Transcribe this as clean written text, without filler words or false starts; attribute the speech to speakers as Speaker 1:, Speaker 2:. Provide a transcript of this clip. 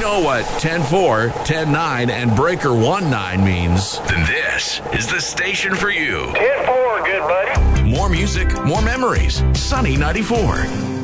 Speaker 1: know what 10-4, 10-9, and breaker 1-9 means, then this is the station for you.
Speaker 2: 10-4, good buddy.
Speaker 1: More music, more memories. Sunny 94.